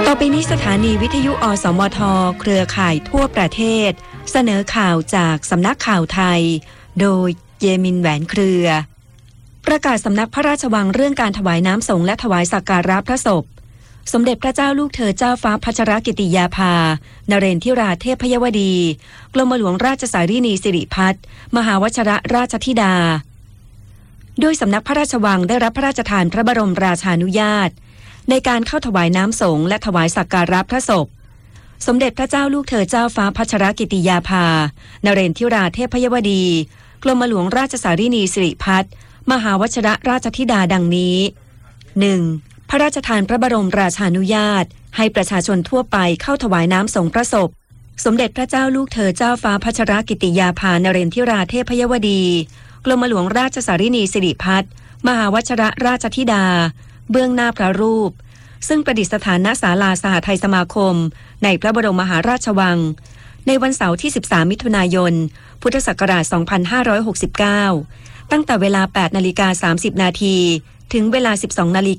ต่อไปนี้สถานีวิทยุอสมทเครือข่ายทั่วประเทศเสนอข่าวจากสำนักข่าวไทยโดยเยมินแหวนเครือประกาศสำนักพระราชวังเรื่องการถวายน้ำสงฆ์และถวายสักการะพระศพสมเด็จพระเจ้าลูกเธอเจ้าฟ้าพัชรกิติยาภานเรนทิราเทพยวดีกรมหลวงราชสารีนีสิริพัฒน์มหาวชิรราชธิดาโดยสำนักพระราชวังได้รับพระราชทานพระบรมราชานุญาตในการเข้าถวายน้ำสงฆ์และถวายสักการะพระศพสมเด็จพระเจ้าลูกเธอเจ้าฟ้าพัชรกิติยาภานเรนทิราเทพยวดีกรมหลวงราชสารีนีสิริพัฒน์มหาวชิรราชธิดาดังนี้ 1. พระราชทานพระบรมราชานุญาตให้ประชาชนทั่วไปเข้าถวายน้ำสงฆ์พระศพสมเด็จพระเจ้าลูกเธอเจ้าฟ้าพัชรกิติยาภานเรนทิราเทพยวดีกรมหลวงราชสารีนีสิริพัฒน์มหาวชิรราชธิดาเบื้องหน้าพระรูปซึ่งประดิษฐานณศาลาสหทัยสมาคมในพระบรมมหาราชวังในวันเสาร์ที่13มิถุนายนพุทธศักราช2569ตั้งแต่เวลา 8:30 นาทีถึงเวลา 12:00 น.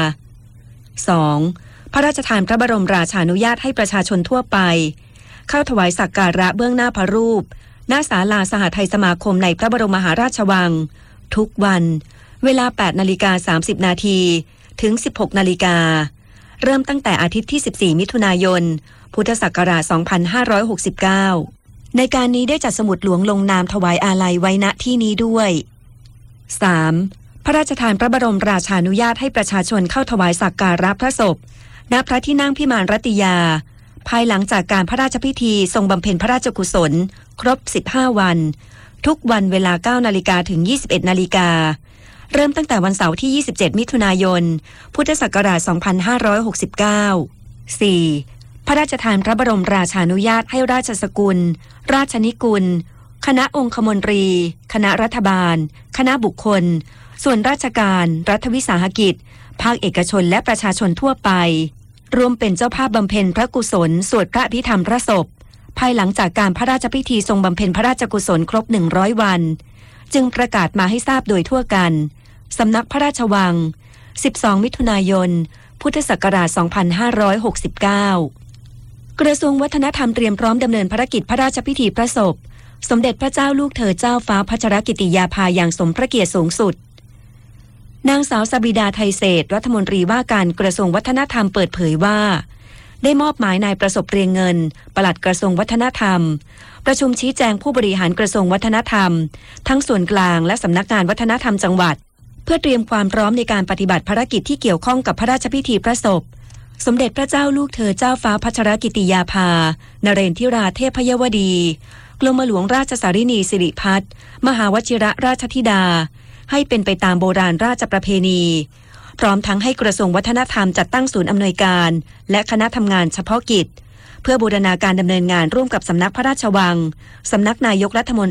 2. พระราชทานพระบรมราชานุญาตให้ประชาชนทั่วไปเข้าถวายสักการะเบื้องหน้าพระรูปณศาลาสหทัยสมาคมในพระบรมมหาราชวังทุกวันเวลา 8:30 นาทีถึง 16:00 น. เริ่มตั้งแต่อาทิตย์ที่ 14 มิถุนายน พุทธศักราช 2569 ในการนี้ได้จัดสมุดหลวงลงนามถวายอาลัยไว้ณที่นี้ด้วย 3. พระราชทานพระบรมราชานุญาตให้ประชาชนเข้าถวายสักการะพระศพณพระที่นั่งพิมานรัตยาภายหลังจากการพระราชพิธีทรงบำเพ็ญพระราชกุศลครบ 15 วันทุกวันเวลา 9:00 น. ถึง 21:00 น. เริ่มตั้งแต่วันเสาร์ที่ 27 มิถุนายน พุทธศักราช 2569 4. พระราชทานพระบรมราชานุญาตให้ราชสกุลราชนิกุลคณะองคมนตรีคณะรัฐบาลคณะบุคคลส่วนราชการรัฐวิสาหกิจภาคเอกชนและประชาชนทั่วไปร่วมเป็นเจ้าภาพบำเพ็ญพระกุศลสวดพระอภิธรรมพระศพภายหลังจากการพระราชพิธีทรงบำเพ็ญพระราชกุศลครบ 100 วันจึงประกาศมาให้ทราบโดยทั่วกันสำนักพระราชวัง 12 มิถุนายน พุทธศักราช 2569 กระทรวงวัฒนธรรมเตรียมพร้อมดำเนินภารกิจพระราชพิธีพระศพสมเด็จพระเจ้าลูกเธอเจ้าฟ้าพัชรกิติยาภาอย่างสมพระเกียรติสูงสุดนางสาวสบิดาไทยเศรษฐ์รัฐมนตรีว่าการกระทรวงวัฒนธรรมเปิดเผยว่าได้มอบหมายนายประสบเรียงเงินปลัดกระทรวงวัฒนธรรมประชุมชี้แจงผู้บริหารกระทรวงวัฒนธรรมทั้งส่วนกลางและสำนักงานวัฒนธรรมจังหวัดเพื่อเตรียมความพร้อมในการปฏิบัติภารกิจที่เกี่ยวข้องกับพระราชพิธีพระศพสมเด็จพระเจ้าลูกเธอเจ้าฟ้าพัชรกิติยาภานเรนทิราเทพยวดีกรมหลวงราชสารีนีสิริพัฒน์มหาวชิรราชธิดาให้เป็นไปตามโบราณราชประเพณีพร้อมทั้งให้กระทรวงวัฒนธรรมจัดตั้งศูนย์อำนวยการและคณะทำงานเฉพาะกิจเพื่อบูรณาการดำเนินงานร่วมกับสำนักพระราชวังสำนักนายกรัฐมน